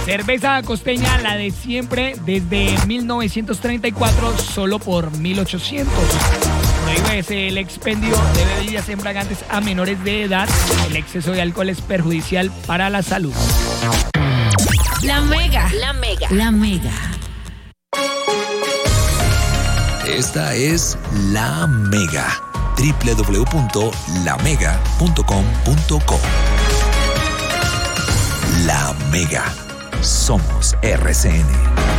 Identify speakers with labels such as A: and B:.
A: Cerveza costeña, la de siempre, desde 1934, solo por 1.800. Prohíbese el expendio de bebidas embriagantes a menores de edad. El exceso de alcohol es perjudicial para la salud.
B: La Mega. La Mega. La Mega.
C: Esta es La Mega. www.lamega.com.co. La Mega. Somos RCN.